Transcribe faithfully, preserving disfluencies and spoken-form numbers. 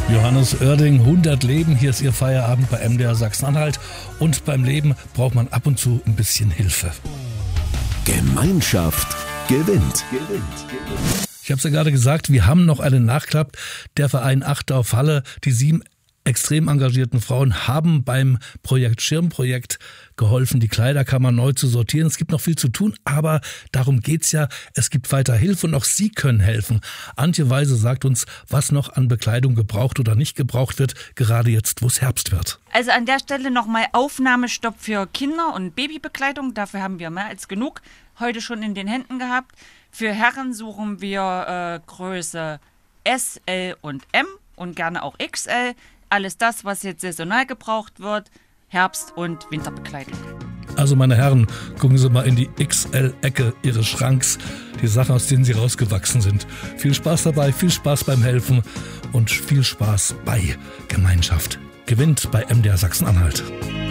Johannes Oerding, hundert Leben, hier ist Ihr Feierabend bei M D R Sachsen-Anhalt. Und beim Leben braucht man ab und zu ein bisschen Hilfe. Gemeinschaft gewinnt. Ich habe es ja gerade gesagt, wir haben noch einen Nachklapp. Der Verein Achte auf Halle, die sieben extrem engagierten Frauen haben beim Projekt Schirmprojekt geholfen, die Kleiderkammer neu zu sortieren. Es gibt noch viel zu tun, aber darum geht's ja. Es gibt weiter Hilfe und auch Sie können helfen. Antje Weise sagt uns, was noch an Bekleidung gebraucht oder nicht gebraucht wird, gerade jetzt, wo es Herbst wird. Also an der Stelle nochmal Aufnahmestopp für Kinder- und Babybekleidung. Dafür haben wir mehr als genug heute schon in den Händen gehabt. Für Herren suchen wir äh, Größe S, L und M und gerne auch X L. Alles das, was jetzt saisonal gebraucht wird, Herbst- und Winterbekleidung. Also meine Herren, gucken Sie mal in die X L-Ecke Ihres Schranks, die Sachen, aus denen Sie rausgewachsen sind. Viel Spaß dabei, viel Spaß beim Helfen und viel Spaß bei Gemeinschaft gewinnt bei M D R Sachsen-Anhalt.